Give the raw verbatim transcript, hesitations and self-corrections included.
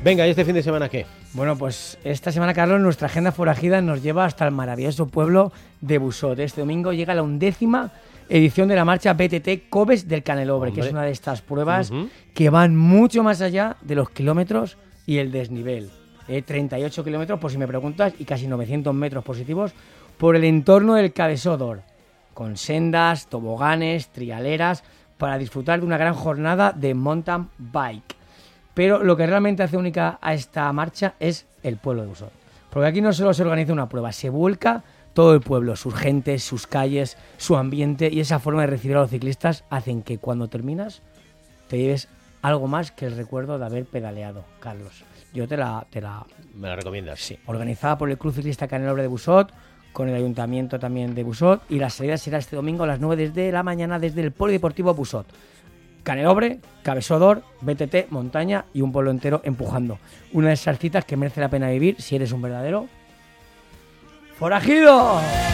Venga, ¿y este fin de semana qué? Bueno, pues esta semana, Carlos, nuestra agenda forajida nos lleva hasta el maravilloso pueblo de Busot. Este domingo llega la undécima edición de la marcha B T T Coves del Canelobre, Hombre. que es una de estas pruebas Uh-huh. que van mucho más allá de los kilómetros y el desnivel. Eh, treinta y ocho kilómetros, por si me preguntas, y casi novecientos metros positivos por el entorno del Cabesódor, con sendas, toboganes, trialeras, para disfrutar de una gran jornada de mountain bike. Pero lo que realmente hace única a esta marcha es el pueblo de Busot. Porque aquí no solo se organiza una prueba, se vuelca todo el pueblo, sus gentes, sus calles, su ambiente, y esa forma de recibir a los ciclistas hacen que cuando terminas te lleves algo más que el recuerdo de haber pedaleado, Carlos. Yo te la... Te la ¿Me la recomiendas? Sí. Organizada por el Club Ciclista Canelobre de Busot, con el Ayuntamiento también de Busot, y la salida será este domingo a las nueve desde la mañana desde el Polideportivo Busot. Canelobre, Cabesódor, B T T, montaña y un pueblo entero empujando. Una de esas citas que merece la pena vivir si eres un verdadero forajido.